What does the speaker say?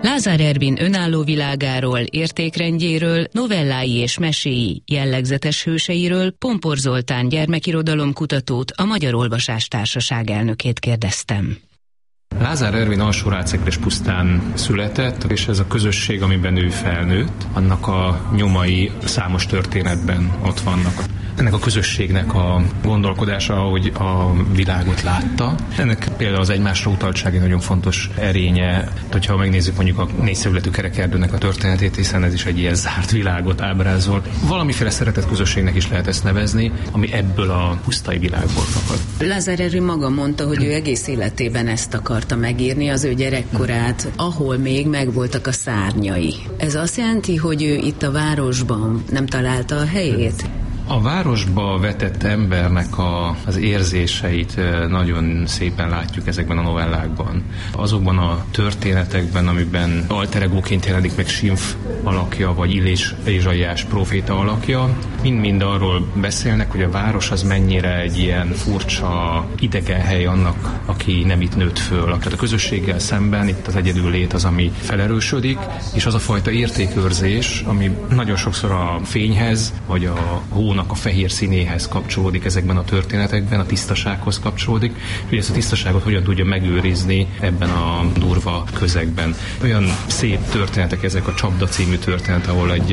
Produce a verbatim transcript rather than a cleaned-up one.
Lázár Ervin önálló világáról, értékrendjéről, novellái és meséi, jellegzetes hőseiről Pompor Zoltán gyermekirodalomkutatót, a Magyar Olvasás Társaság elnökét kérdeztem. Lázár Ervin Alsórácekrespusztán született, és ez a közösség, amiben ő felnőtt, annak a nyomai számos történetben ott vannak. Ennek a közösségnek a gondolkodása, ahogy a világot látta. Ennek például az egymásra utaltság egy nagyon fontos erénye, hogyha megnézzük mondjuk a négyszögletű kerekerdőnek a történetét, hiszen ez is egy ilyen zárt világot ábrázol. Valamiféle szeretett közösségnek is lehet ezt nevezni, ami ebből a pusztai világból fakad. Lázár Ervin maga mondta, hogy ő egész életében ezt akarta megírni, az ő gyerekkorát, ahol még megvoltak a szárnyai. Ez azt jelenti, hogy ő itt a városban nem találta a helyét? A városba vetett embernek a, az érzéseit nagyon szépen látjuk ezekben a novellákban. Azokban a történetekben, amiben alter egóként jelenik meg Sinf alakja, vagy Illés Ézsaiás próféta alakja, mind-mind arról beszélnek, hogy a város az mennyire egy ilyen furcsa, idegen hely annak, aki nem itt nőtt föl. Tehát a közösséggel szemben itt az egyedül lét az, ami felerősödik, és az a fajta értékőrzés, ami nagyon sokszor a fényhez, vagy a hónak a fehér színéhez kapcsolódik ezekben a történetekben, a tisztasághoz kapcsolódik, és hogy ezt a tisztaságot hogyan tudja megőrizni ebben a durva közegben. Olyan szép történetek ezek, a Csapda című történet, ahol egy